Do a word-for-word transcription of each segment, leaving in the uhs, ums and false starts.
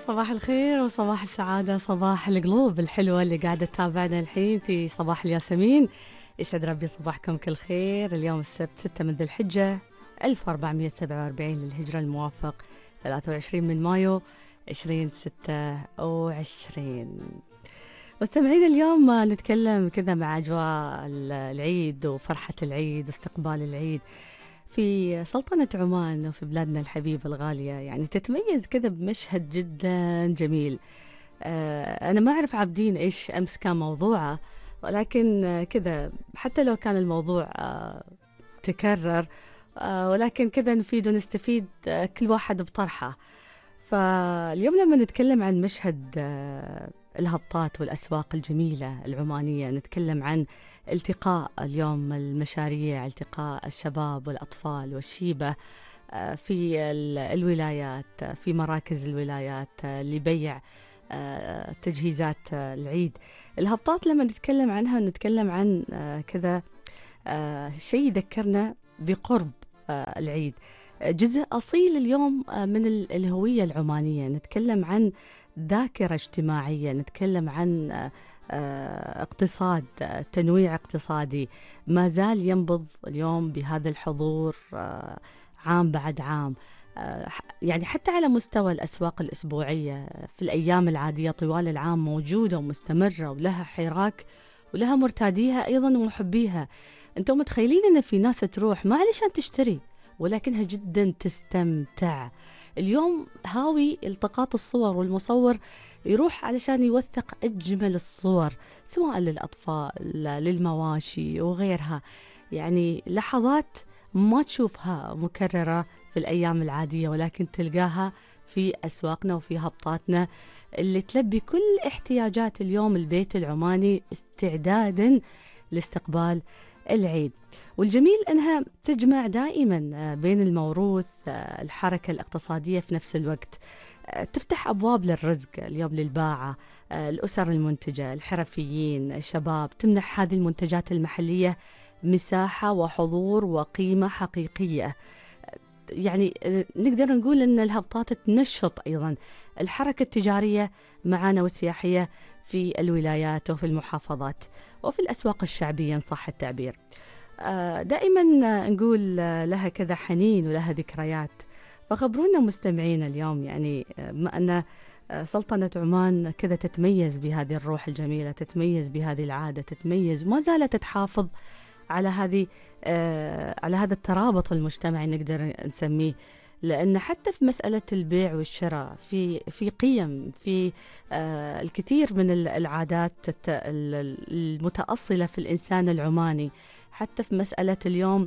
صباح الخير وصباح السعادة، صباح القلوب الحلوة اللي قاعدة تتابعنا الحين في صباح الياسمين. يسعد ربي صباحكم كل خير. اليوم السبت ستة من ذي الحجة ألف وأربعمية وسبعة وأربعين للهجرة، الموافق ثلاثة وعشرين من مايو ألفين وستة وعشرين. مستمعين، اليوم نتكلم كذا مع أجواء العيد وفرحة العيد واستقبال العيد في سلطنة عمان وفي بلادنا الحبيبة الغالية. يعني تتميز كذا بمشهد جدا جميل. آه أنا ما أعرف عابدين إيش أمس كان موضوعه، ولكن آه كذا حتى لو كان الموضوع آه تكرر، آه ولكن كذا نفيد ونستفيد آه كل واحد بطرحه. فاليوم لما نتكلم عن مشهد آه الهبطات والأسواق الجميلة العمانية، نتكلم عن التقاء اليوم المشاريع، التقاء الشباب والأطفال والشيبة في الولايات، في مراكز الولايات لبيع تجهيزات العيد. الهبطات لما نتكلم عنها نتكلم عن كذا شيء يذكرنا بقرب العيد، جزء أصيل اليوم من الهوية العمانية. نتكلم عن ذاكرة اجتماعية، نتكلم عن اقتصاد، تنويع اقتصادي ما زال ينبض اليوم بهذا الحضور عام بعد عام. يعني حتى على مستوى الأسواق الأسبوعية في الأيام العادية طوال العام موجودة ومستمرة ولها حراك ولها مرتاديها أيضا ومحبيها. أنتم متخيلين أن في ناس تروح ما علشان تشتري ولكنها جدا تستمتع. اليوم هاوي التقاط الصور، والمصور يروح علشان يوثق أجمل الصور سواء للأطفال للمواشي وغيرها. يعني لحظات ما تشوفها مكررة في الأيام العادية، ولكن تلقاها في أسواقنا وفي هبطاتنا اللي تلبي كل احتياجات اليوم البيت العماني استعدادا لاستقبال العيد. والجميل أنها تجمع دائما بين الموروث، الحركة الاقتصادية في نفس الوقت، تفتح أبواب للرزق اليوم للباعة، الأسر المنتجة، الحرفيين، الشباب. تمنح هذه المنتجات المحلية مساحة وحضور وقيمة حقيقية. يعني نقدر نقول أن الهبطات تنشط أيضا الحركة التجارية معانا والسياحية في الولايات وفي المحافظات وفي الأسواق الشعبية إن صح التعبير. دائما نقول لها كذا حنين ولها ذكريات. فخبرونا مستمعين اليوم، يعني ما أن سلطنة عمان كذا تتميز بهذه الروح الجميلة، تتميز بهذه العادة، تتميز وما زالت تحافظ على هذه آه على هذا الترابط المجتمعي نقدر نسميه. لأن حتى في مسألة البيع والشراء في في قيم، في آه الكثير من العادات المتأصلة في الإنسان العماني. حتى في مسألة اليوم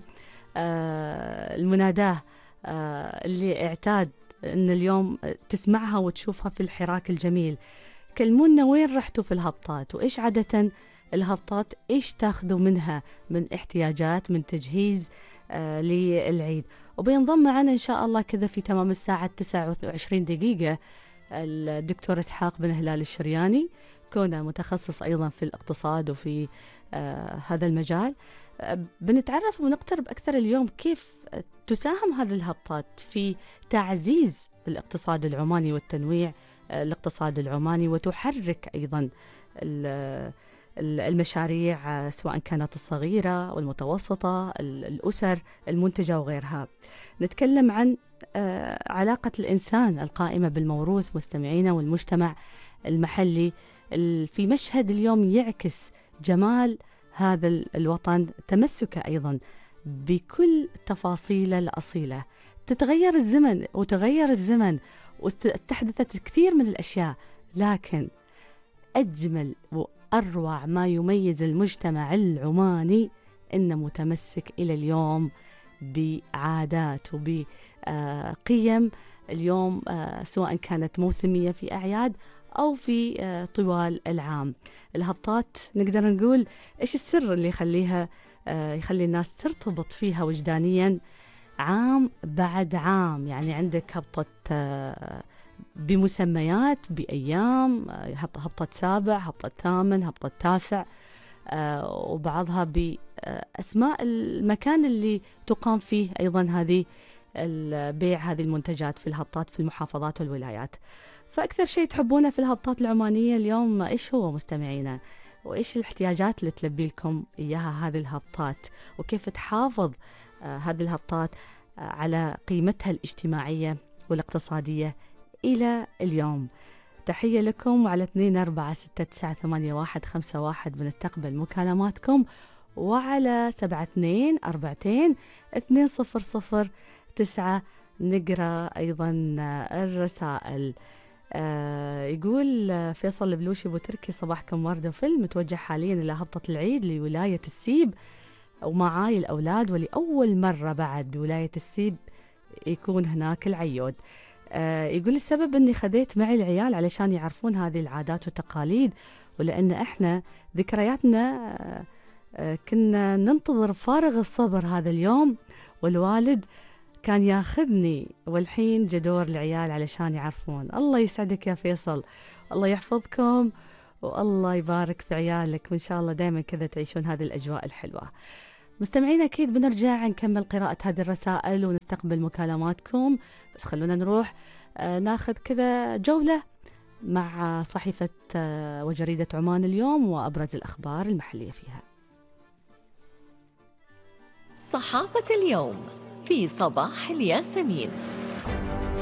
آه المناداة آه اللي اعتاد أن اليوم تسمعها وتشوفها في الحراك الجميل. كلمونا وين رحتوا في الهبطات، وإيش عادة الهبطات إيش تاخذوا منها من احتياجات، من تجهيز آه للعيد. وبينضم معنا إن شاء الله كذا في تمام الساعة تسعة وعشرين دقيقة الدكتور إسحاق بن هلال الشرياني، كونه متخصص أيضا في الاقتصاد وفي آه هذا المجال. آه بنتعرف ونقترب أكثر اليوم كيف تساهم هذه الهبطات في تعزيز الاقتصاد العماني والتنويع آه الاقتصاد العماني، وتحرك أيضا المشاريع سواء كانت الصغيرة والمتوسطة، الأسر المنتجة وغيرها. نتكلم عن علاقة الإنسان القائمة بالموروث مستمعينا والمجتمع المحلي في مشهد اليوم يعكس جمال هذا الوطن، تمسكه أيضا بكل تفاصيله الأصيلة. تتغير الزمن وتغير الزمن واستحدثت كثير من الأشياء، لكن أجمل وأروع ما يميز المجتمع العماني إنه متمسك إلى اليوم بعادات وبقيم اليوم سواء كانت موسمية في أعياد أو في طوال العام. الهبطات نقدر نقول إيش السر اللي يخليها يخلي الناس ترتبط فيها وجدانيا عام بعد عام. يعني عندك هبطة بمسميات بأيام، هبطة سابع، هبطة ثامن، هبطة تاسع، آه وبعضها بأسماء المكان اللي تقام فيه أيضا هذه بيع هذه المنتجات في الهبطات في المحافظات والولايات. فأكثر شيء تحبونه في الهبطات العمانية اليوم إيش هو مستمعينا؟ وإيش الاحتياجات اللي تلبي لكم إياها هذه الهبطات؟ وكيف تحافظ آه هذه الهبطات آه على قيمتها الاجتماعية والاقتصادية إلى اليوم؟ تحية لكم. وعلى اثنين أربعة ستة تسعة ثمانية واحد خمسة واحد بنستقبل مكالماتكم، وعلى سبعة اثنين أربعتين اثنين صفر صفر تسعة نقرأ أيضا الرسائل. آه يقول فيصل البلوشي أبو تركي: صباحكم ورد وفل، متوجه حاليا إلى هبطة العيد لولاية السيب ومعاي الأولاد، ولأول مرة بعد بولاية السيب يكون هناك العيود. آه يقول السبب أني خذيت معي العيال علشان يعرفون هذه العادات والتقاليد، ولأن إحنا ذكرياتنا آه آه كنا ننتظر فارغ الصبر هذا اليوم، والوالد كان ياخذني والحين جدور العيال علشان يعرفون. الله يسعدك يا فيصل، الله يحفظكم والله يبارك في عيالك، وإن شاء الله دائما كذا تعيشون هذه الأجواء الحلوة. مستمعين أكيد بنرجع نكمل قراءة هذه الرسائل ونستقبل مكالماتكم، بس خلونا نروح آه ناخذ كذا جولة مع صحيفة آه وجريدة عمان اليوم وأبرز الأخبار المحلية فيها. صحافة اليوم في صباح الياسمين.